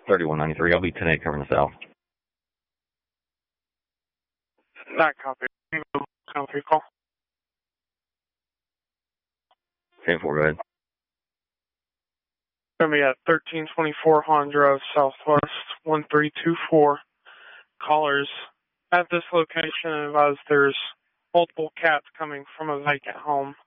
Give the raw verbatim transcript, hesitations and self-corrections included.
thirty-one ninety-three. I'll be ten eight covering the south. Not copy. Copy call. ten four, go ahead. Going to be at thirteen twenty-four Han Drive, Southwest, one three two four. Callers at this location advise there's multiple cats coming from a vacant home.